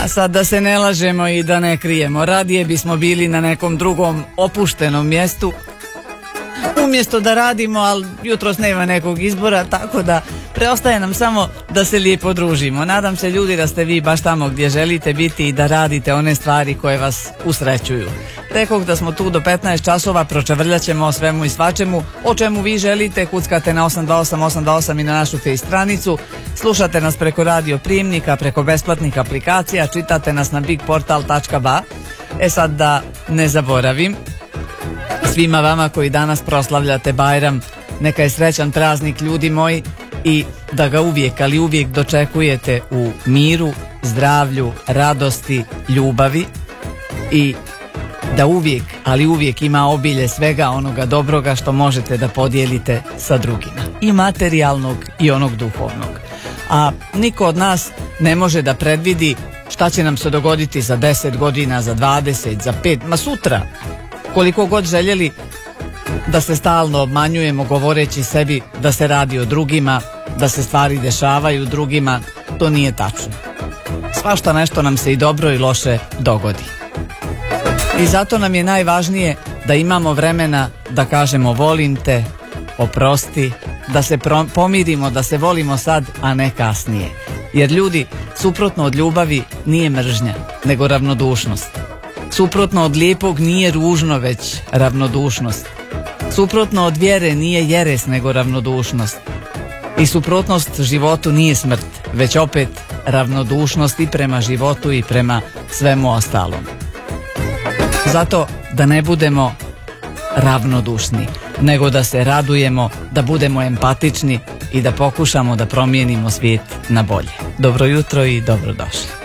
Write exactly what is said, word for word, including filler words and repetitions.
A sad da se ne lažemo i da ne krijemo, radije bismo bili na nekom drugom opuštenom mjestu umjesto da radimo, ali jutros nema nekog izbora, tako da preostaje nam samo da se lijepo družimo. Nadam se, ljudi, da ste vi baš tamo gdje želite biti i da radite one stvari koje vas usrećuju. Rekoh da smo tu do petnaest časova, pročavrljat ćemo o svemu i svačemu. O čemu vi želite, kuckate na osam dva osam osam dva osam i na našu face stranicu. Slušate nas preko radio prijemnika, preko besplatnih aplikacija, čitate nas na bigportal tačka ba. E sad da ne zaboravim, svima vama koji danas proslavljate Bajram, neka je srećan praznik, ljudi moji, i da ga uvijek, ali uvijek dočekujete u miru, zdravlju, radosti, ljubavi i da uvijek, ali uvijek ima obilje svega onoga dobroga što možete da podijelite sa drugima, i materijalnog i onog duhovnog. A niko od nas ne može da predvidi šta će nam se dogoditi za deset godina, za dvadeset, za pet, ma sutra. Koliko god željeli da se stalno obmanjujemo govoreći sebi da se radi o drugima, da se stvari dešavaju drugima, to nije tačno. Svašta nešto nam se i dobro i loše dogodi. I zato nam je najvažnije da imamo vremena da kažemo volim te, oprosti, da se pomirimo, da se volimo sad, a ne kasnije. Jer, ljudi, suprotno od ljubavi nije mržnja, nego ravnodušnost. Suprotno od lijepog nije ružno, već ravnodušnost. Suprotno od vjere nije jeres, nego ravnodušnost. I suprotnost životu nije smrt, već opet ravnodušnost i prema životu i prema svemu ostalom. Zato da ne budemo ravnodušni, nego da se radujemo, da budemo empatični i da pokušamo da promijenimo svijet na bolje. Dobro jutro i dobrodošli.